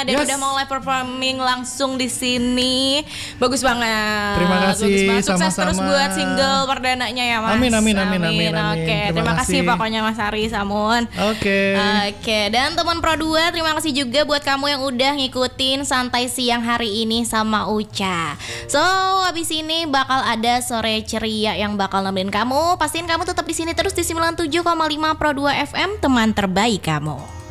banget dan udah mau live performing langsung di sini. Bagus banget. Terima kasih. Bagus banget. Sukses Sama-sama. terus buat single perdananya ya Mas. Amin. Oke, terima kasih pokoknya Mas Ari Samun. Oke, dan teman Pro 2 terima kasih juga buat kamu yang udah ngikutin santai siang hari ini sama Uca. So, abis ini bakal ada sore ceria yang bakal nemenin kamu. Pastiin kamu tetap di sini terus di 97,5 Pro 2 FM, teman terbaik kamu.